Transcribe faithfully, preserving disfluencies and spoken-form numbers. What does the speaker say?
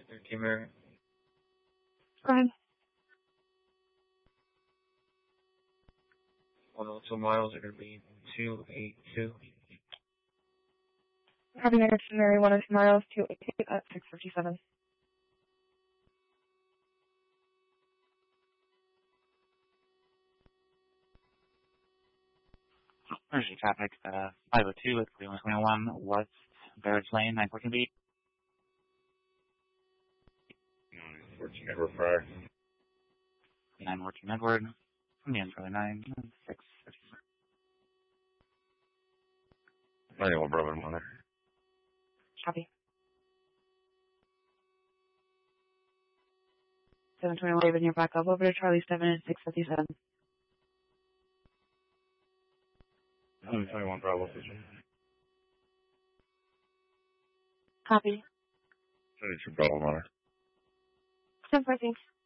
thirteen Mary. Go ahead. one oh two miles are going to be two eight two. Copy next to Mary, one oh two miles, two eight two at six fifty-seven. Emergency traffic, uh, five oh two with one twenty-one West Barrett Lane, nine fourteen B. nine fourteen Edward Fryer. nine fourteen Edward, from the end for nine, six fifty-seven. ninety-one Brother Mother. Copy. seven twenty-one David, you're back up over to Charlie seven at six fifty-seven. seven twenty-one Bravo Station. Copy. seventy-two Bravo Mother. ten fourteen.